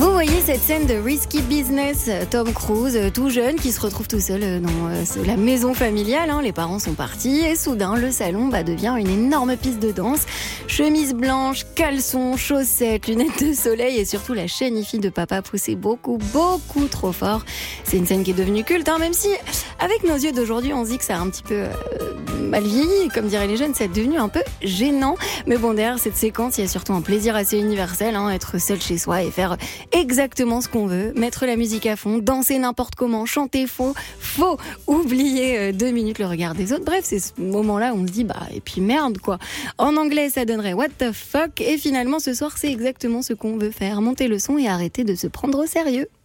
Vous voyez cette scène de Risky Business, Tom Cruise, tout jeune, qui se retrouve tout seul dans la maison familiale. Les parents sont partis et soudain, le salon devient une énorme piste de danse. Chemise blanche, caleçons, chaussettes, lunettes de soleil et surtout la chaîne hi-fi de papa poussée beaucoup trop fort. C'est une scène qui est devenue culte, même si avec nos yeux d'aujourd'hui, on se dit que ça a un petit peu mal vieilli. Comme diraient les jeunes, c'est devenu un peu gênant. Mais bon, derrière cette séquence, il y a surtout un plaisir assez universel, être seul chez soi et faire exactement ce qu'on veut, mettre la musique à fond, danser n'importe comment, chanter faux, oublier 2 minutes le regard des autres. Bref, c'est ce moment-là où on se dit et puis merde quoi. En anglais, ça donnerait what the fuck, et finalement ce soir, c'est exactement ce qu'on veut faire, monter le son et arrêter de se prendre au sérieux.